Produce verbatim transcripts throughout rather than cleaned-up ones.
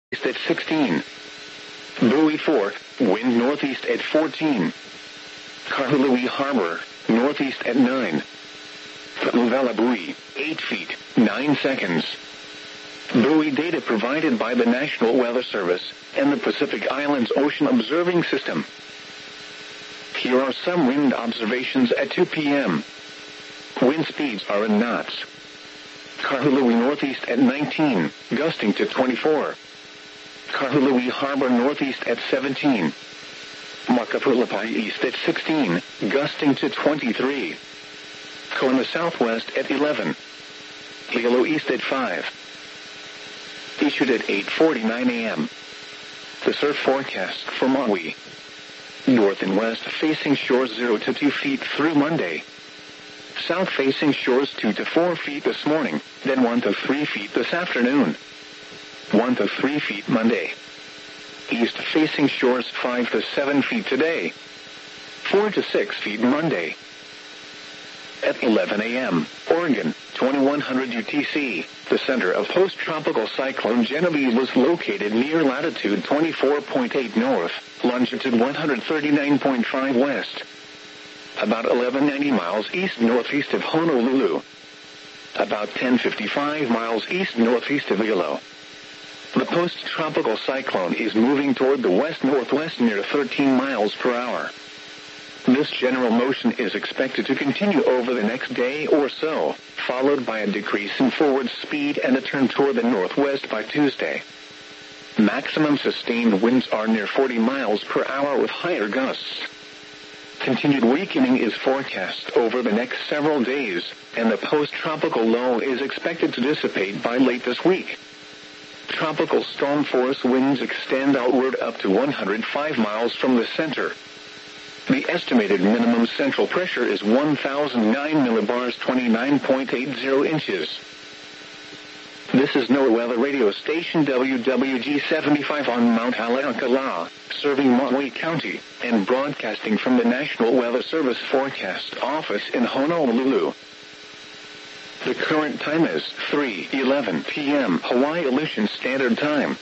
east at sixteen. Buoy four, wind northeast at fourteen. Kahului Harbor, northeast at nine. Paluvela buoy, eight feet, nine seconds. Buoy data provided by the National Weather Service and the Pacific Islands Ocean Observing System. Here are some wind observations at two p m Wind speeds are in knots. Kahului northeast at nineteen, gusting to twenty-four. Kahului Harbor northeast at seventeen. Makapulapai east at sixteen, gusting to twenty-three. Kona southwest at eleven. Hilo east at five. Issued at eight forty-nine a m The surf forecast for Maui. North and west facing shores zero to two feet through Monday. South facing shores two to four feet this morning, then one to three feet this afternoon. one to three feet Monday. East facing shores five to seven feet today. four to six feet Monday. At eleven a m, Oregon, twenty-one hundred U T C, the center of post-tropical cyclone Genevieve was located near latitude twenty-four point eight north, longitude one hundred thirty-nine point five west. About eleven ninety miles east-northeast of Honolulu. About ten fifty-five miles east-northeast of Hilo. The post-tropical cyclone is moving toward the west-northwest near thirteen miles per hour. This general motion is expected to continue over the next day or so, followed by a decrease in forward speed and a turn toward the northwest by Tuesday. Maximum sustained winds are near forty miles per hour with higher gusts. Continued weakening is forecast over the next several days, and the post-tropical low is expected to dissipate by late this week. Tropical storm force winds extend outward up to one hundred five miles from the center. The estimated minimum central pressure is one thousand nine millibars, twenty-nine point eight zero inches. This is NOAA Weather Radio Station W W G seventy-five on Mount Haleakala, serving Maui County, and broadcasting from the National Weather Service Forecast Office in Honolulu. The current time is three eleven p m Hawaii Aleutian Standard Time.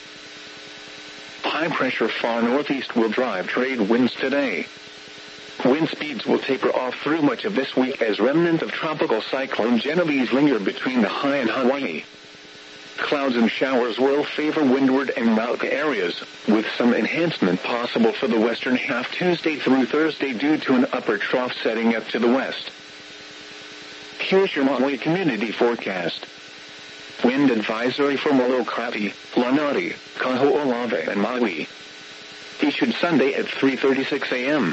High pressure far northeast will drive trade winds today. Wind speeds will taper off through much of this week as remnant of tropical cyclone Genevieve linger between the high and Hawaii. Clouds and showers will favor windward and Mauka areas, with some enhancement possible for the western half Tuesday through Thursday due to an upper trough setting up to the west. Here's your Maui community forecast. Wind advisory for Molokai, Lanai, Kaho'olawe, and Maui. Issued Sunday at three thirty-six a m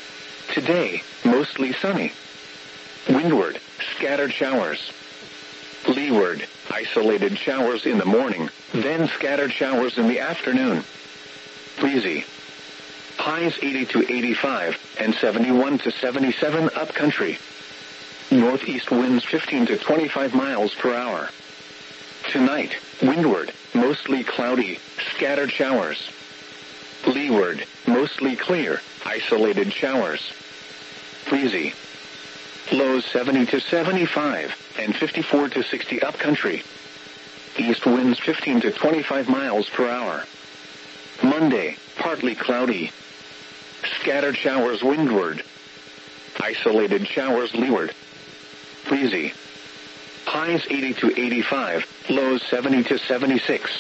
Today, mostly sunny. Windward, scattered showers. Leeward, isolated showers in the morning, then scattered showers in the afternoon. Breezy. Highs eighty to eighty-five, and seventy-one to seventy-seven upcountry. Northeast winds fifteen to twenty-five miles per hour. Tonight, windward, mostly cloudy, scattered showers. Leeward, mostly clear, isolated showers. Breezy. Lows seventy to seventy-five, and fifty-four to sixty upcountry. East winds fifteen to twenty-five miles per hour. Monday, partly cloudy. Scattered showers windward. Isolated showers leeward. Breezy. Highs eighty to eighty-five, lows seventy to seventy-six.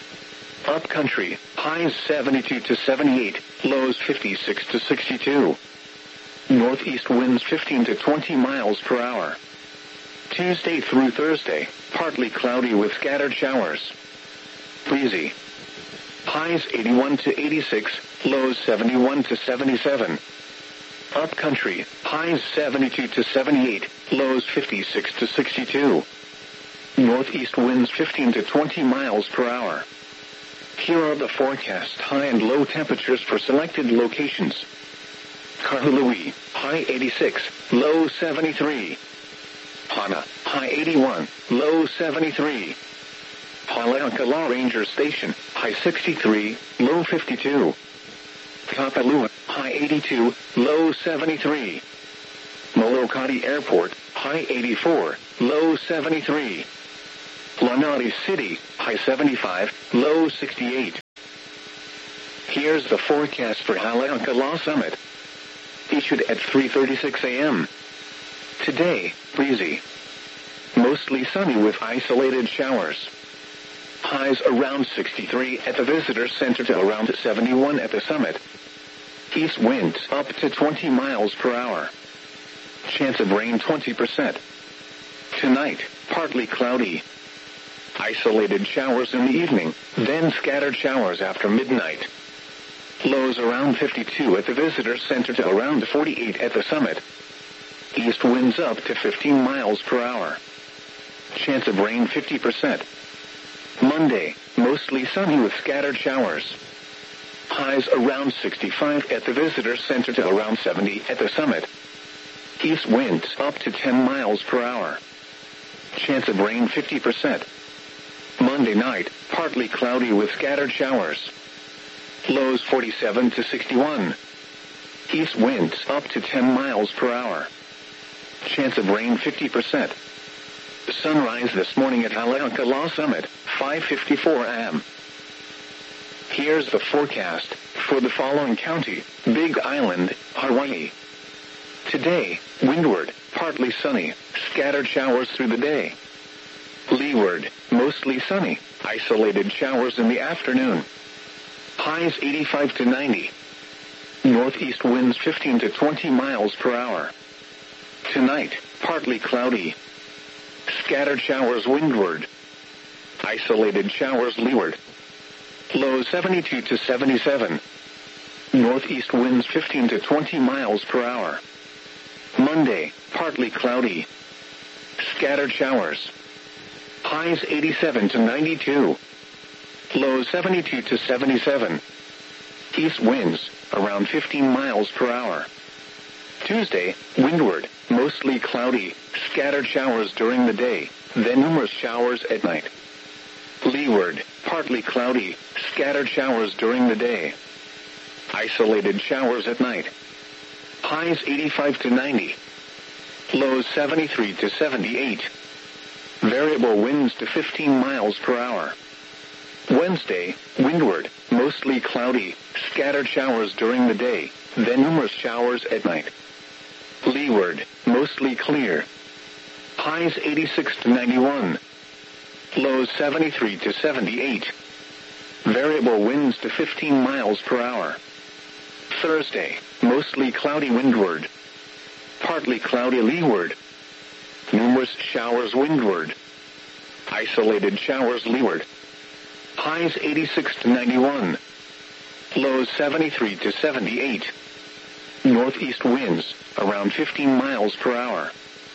Upcountry, highs seventy-two to seventy-eight, lows fifty-six to sixty-two. Northeast winds fifteen to twenty miles per hour. Tuesday through Thursday, partly cloudy with scattered showers. Breezy. Highs eighty-one to eighty-six, lows seventy-one to seventy-seven. Upcountry, highs seventy-two to seventy-eight, lows fifty-six to sixty-two. Northeast winds fifteen to twenty miles per hour. Here are the forecast high and low temperatures for selected locations. Kahului, high eighty-six, low seventy-three. Hana, high eighty-one, low seventy-three. Haleakala Ranger Station, high sixty-three, low fifty-two. Kapalua, high eighty-two, low seventy-three. Molokai Airport, high eighty-four, low seventy-three. Lanai City, high seventy-five, low sixty-eight. Here's the forecast for Haleakala Summit. Issued at three thirty-six a m Today, breezy. Mostly sunny with isolated showers. Highs around sixty-three at the Visitor Center to around seventy-one at the summit. East winds up to twenty miles per hour. Chance of rain twenty percent. Tonight, partly cloudy. Isolated showers in the evening, then scattered showers after midnight. Lows around fifty-two at the Visitor Center to around forty-eight at the summit. East winds up to fifteen miles per hour. Chance of rain fifty percent. Monday, mostly sunny with scattered showers. Highs around sixty-five at the Visitor Center to around seventy at the summit. East winds up to ten miles per hour. Chance of rain fifty percent. Monday night, partly cloudy with scattered showers. Lows forty-seven to sixty-one. East winds up to ten miles per hour. Chance of rain fifty percent. Sunrise this morning at Haleakala Summit, five fifty-four a m Here's the forecast for the following county: Big Island, Hawaii. Today, windward, partly sunny, scattered showers through the day. Leeward, mostly sunny, isolated showers in the afternoon. Highs eighty-five to ninety. Northeast winds fifteen to twenty miles per hour. Tonight, partly cloudy. Scattered showers windward. Isolated showers leeward. Lows seventy-two to seventy-seven. Northeast winds fifteen to twenty miles per hour. Monday, partly cloudy. Scattered showers. Highs eighty-seven to ninety-two. Lows seventy-two to seventy-seven. East winds around fifteen miles per hour. Tuesday, windward, mostly cloudy, scattered showers during the day, then numerous showers at night. Leeward, partly cloudy, scattered showers during the day. Isolated showers at night. Highs eighty-five to ninety. Lows seventy-three to seventy-eight. Variable winds to fifteen miles per hour. Wednesday, windward, mostly cloudy, scattered showers during the day, then numerous showers at night. Leeward, mostly clear. Highs eighty-six to ninety-one. Lows seventy-three to seventy-eight. Variable winds to fifteen miles per hour. Thursday, mostly cloudy windward. Partly cloudy leeward. Numerous showers windward. Isolated showers leeward. Highs eighty-six to ninety-one. Lows seventy-three to seventy-eight. Northeast winds around fifteen miles per hour.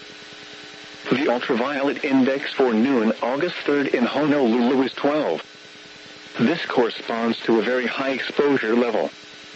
The ultraviolet index for noon August third in Honolulu is twelve. This corresponds to a very high exposure level.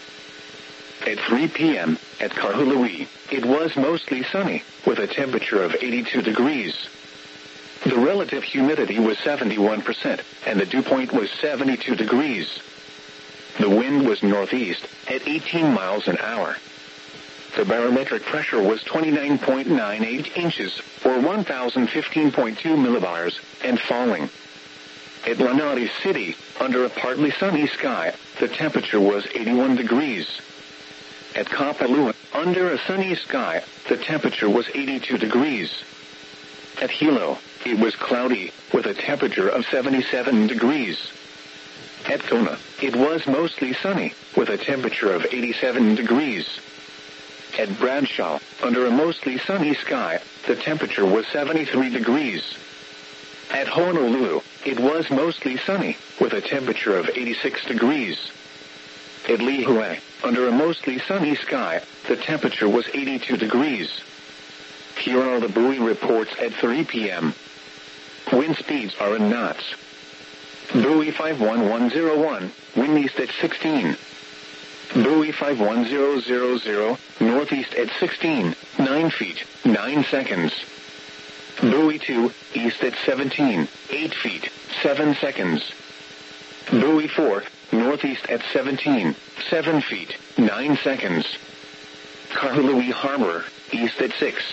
At three p m at Kahului, it was mostly sunny, with a temperature of eighty-two degrees. The relative humidity was seventy-one percent, and the dew point was seventy-two degrees. The wind was northeast, at eighteen miles an hour. The barometric pressure was twenty-nine point nine eight inches, or one thousand fifteen point two millibars, and falling. At Lanai City, under a partly sunny sky, the temperature was eighty-one degrees. At Kapalua, under a sunny sky, the temperature was eighty-two degrees. At Hilo, it was cloudy, with a temperature of seventy-seven degrees. At Kona, it was mostly sunny, with a temperature of eighty-seven degrees. At Bradshaw, under a mostly sunny sky, the temperature was seventy-three degrees. At Honolulu, it was mostly sunny, with a temperature of eighty-six degrees. At Lihue, under a mostly sunny sky, the temperature was eighty-two degrees. Here are the buoy reports at three p m Wind speeds are in knots. Buoy five one one zero one, wind east at sixteen. Buoy five one zero zero zero, northeast at sixteen, nine feet, nine seconds. Buoy two, east at seventeen, eight feet, seven seconds. Buoy four, northeast at seventeen, seven feet, nine seconds. Kahului Harbor, east at six.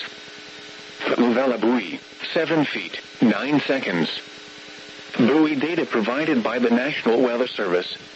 Uvela buoy, seven feet, nine seconds. Buoy data provided by the National Weather Service.